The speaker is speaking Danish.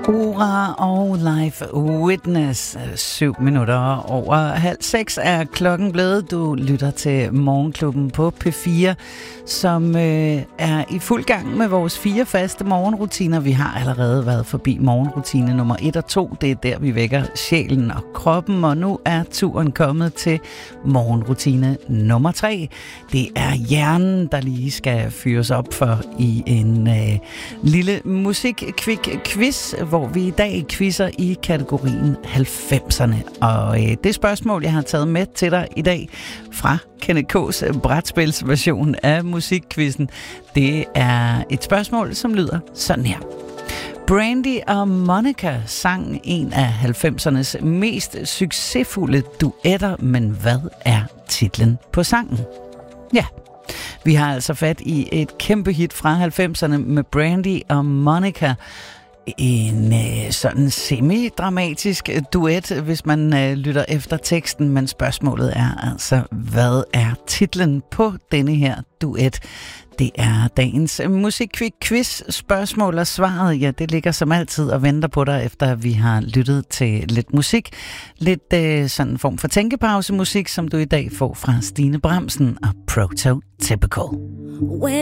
Ora og Live Witness. 7 minutter over 5:30 er klokken blevet. Du lytter til Morgenklubben på P4, som er i fuld gang med vores 4 faste morgenrutiner. Vi har allerede været forbi morgenrutine nummer 1 og 2. Det er der, vi vækker sjælen og kroppen, og nu er turen kommet til morgenrutine nummer 3. Det er hjernen, der lige skal fyres op for i en lille musik-quiz, hvor vi i dag quizzer i kategorien 90'erne. Og det spørgsmål, jeg har taget med til dig i dag fra Kenneth K's brætspilsversion af musikquizzen, det er et spørgsmål, som lyder sådan her. Brandy og Monica sang en af 90'ernes mest succesfulde duetter, men hvad er titlen på sangen? Ja, vi har altså fat i et kæmpe hit fra 90'erne med Brandy og Monica. En sådan semi-dramatisk duet, hvis man lytter efter teksten, men spørgsmålet er altså, hvad er titlen på denne her duet? Det er dagens musikquiz spørgsmål, og svaret, ja, det ligger som altid og venter på dig, efter vi har lyttet til lidt musik. Lidt sådan en form for tænkepausemusik, som du i dag får fra Stine Bramsen og Prototypical.